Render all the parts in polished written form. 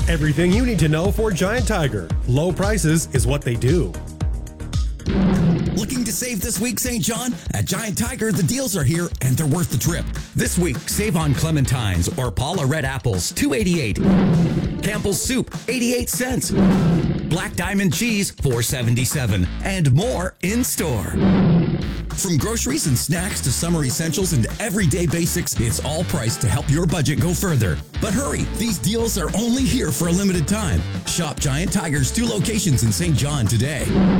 Everything you need to know for Giant Tiger. Low prices is what they do. Looking to save this week, St. John? At Giant Tiger, the deals are here and they're worth the trip. This week, save on clementines or Paula red apples, $2.88. Campbell's soup, 88 cents. Black Diamond cheese, $4.77. And more in store. From groceries and snacks to summer essentials and everyday basics, it's all priced to help your budget go further. But hurry, these deals are only here for a limited time. Shop Giant Tiger's 2 locations in St. John today.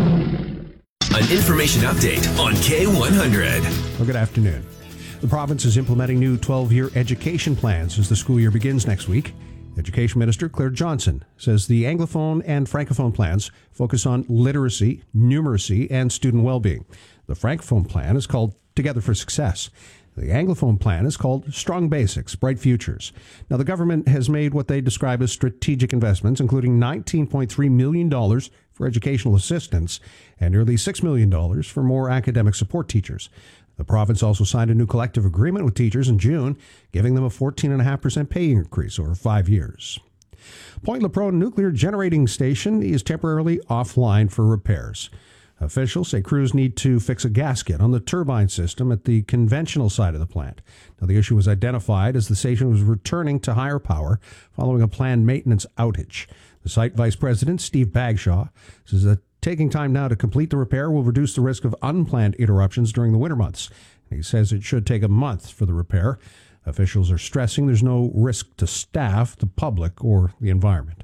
An information update on K100. Well, good afternoon. The province is implementing new 12-year education plans as the school year begins next week. Education Minister Claire Johnson says the Anglophone and Francophone plans focus on literacy, numeracy, and student well-being. The Francophone plan is called Together for Success. The Anglophone plan is called Strong Basics, Bright Futures. Now, the government has made what they describe as strategic investments, including $19.3 million for educational assistance and nearly $6 million for more academic support teachers. The province also signed a new collective agreement with teachers in June, giving them a 14.5% pay increase over 5 years. Point LaProne Nuclear Generating Station is temporarily offline for repairs. Officials say crews need to fix a gasket on the turbine system at the conventional side of the plant. Now, the issue was identified as the station was returning to higher power following a planned maintenance outage. The site vice president, Steve Bagshaw, says that taking time now to complete the repair will reduce the risk of unplanned interruptions during the winter months. He says it should take a month for the repair. Officials are stressing there's no risk to staff, the public, or the environment.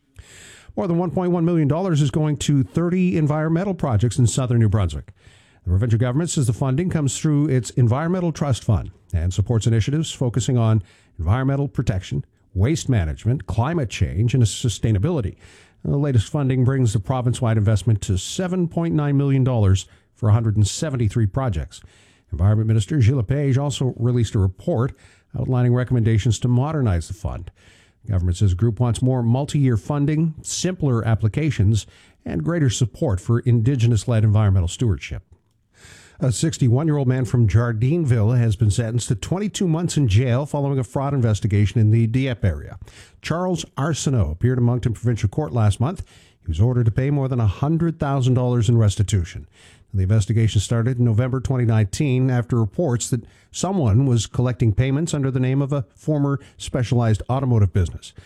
More than $1.1 million is going to 30 environmental projects in southern New Brunswick. The provincial government says the funding comes through its Environmental Trust Fund and supports initiatives focusing on environmental protection, waste management, climate change, and sustainability. The latest funding brings the province-wide investment to $7.9 million for 173 projects. Environment Minister Gilles Lepage also released a report outlining recommendations to modernize the fund. The government says the group wants more multi-year funding, simpler applications, and greater support for Indigenous-led environmental stewardship. A 61-year-old man from Jardineville has been sentenced to 22 months in jail following a fraud investigation in the Dieppe area. Charles Arsenault appeared in Moncton Provincial Court last month. He was ordered to pay more than $100,000 in restitution. The investigation started in November 2019 after reports that someone was collecting payments under the name of a former specialized automotive business.